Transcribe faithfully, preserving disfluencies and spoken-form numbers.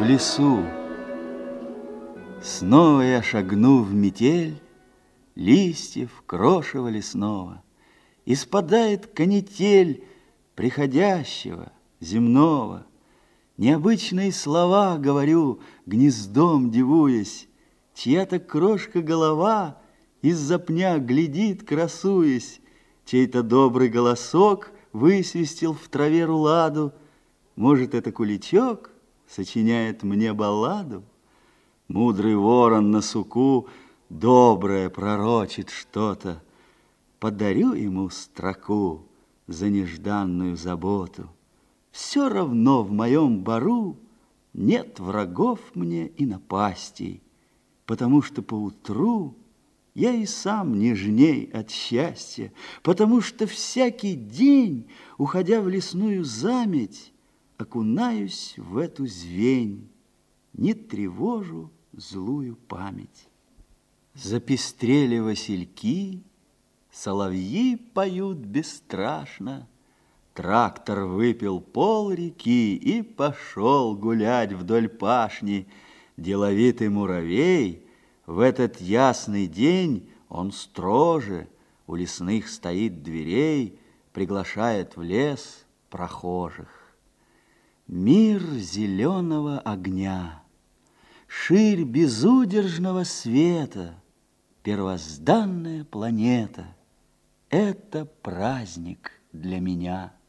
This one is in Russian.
в лесу. Снова я шагну в метель листьев крошева лесного, и спадает канитель приходящего земного. Необычные слова говорю, гнездом дивуясь, чья-то крошка голова из-за пня глядит, красуясь, чей-то добрый голосок высвистел в траве руладу. Может, это куличок сочиняет мне балладу? Мудрый ворон на суку доброе пророчит что-то. Подарю ему строку за нежданную заботу. Все равно в моем бару нет врагов мне и напастей, потому что поутру я и сам нежней от счастья, потому что всякий день, уходя в лесную заметь, окунаюсь в эту звень, не тревожу злую память. Запестрели васильки, соловьи поют бесстрашно, трактор выпил пол реки и пошел гулять вдоль пашни. Деловитый муравей в этот ясный день, он строже, у лесных стоит дверей, приглашает в лес прохожих. Мир зеленого огня, ширь безудержного света, первозданная планета — это праздник для меня.